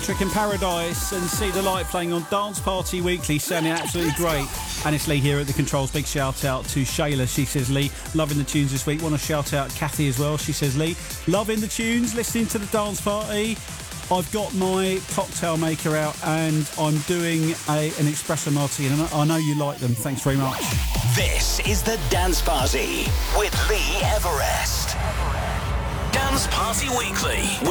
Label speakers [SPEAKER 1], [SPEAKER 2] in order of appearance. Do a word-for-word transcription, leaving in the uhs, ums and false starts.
[SPEAKER 1] Electric in Paradise and See the Light playing on Dance Party Weekly, sounding absolutely great. And it's Lee here at the controls. Big shout out to Shayla. She says, Lee, loving the tunes this week. Want to shout out Kathy as well. She says, Lee, loving the tunes, listening to the dance party. I've got my cocktail maker out and I'm doing a, an espresso martini, and I know you like them. Thanks very much.
[SPEAKER 2] This is the Dance Party with Lee Everest. Dance Party Weekly.